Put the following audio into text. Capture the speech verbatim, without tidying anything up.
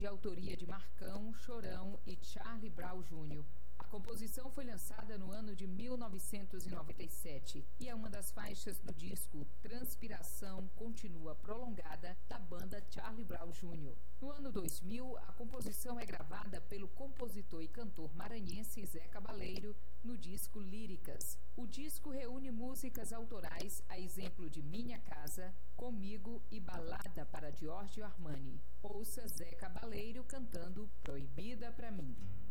de autoria de Marcão, Chorão e Charlie Brown Júnior A composição foi lançada no ano de mil novecentos e noventa e sete e é uma das faixas do disco Transpiração Continua Prolongada, da banda Charlie Brown Júnior No ano dois mil, a composição é gravada pelo compositor e cantor maranhense Zé Cabaleiro no disco Líricas. O disco reúne músicas autorais a exemplo de Minha Casa, Comigo e Balada para Giorgio Armani. Ouça Zé Cabaleiro cantando Proibida Pra Mim.